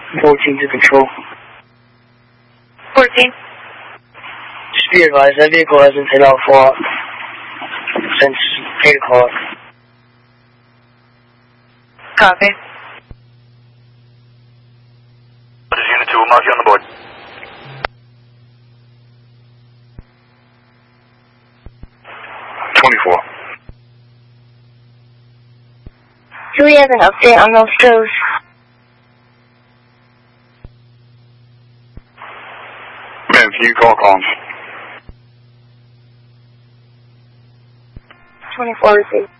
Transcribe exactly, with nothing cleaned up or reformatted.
fourteen to control. fourteen. Just be advised, that vehicle hasn't been out for since eight o'clock. Copy. This is Unit two, we'll mark you on the board. twenty-four. Do we have an update on those shows? Ma'am, can you call comms? twenty-four received.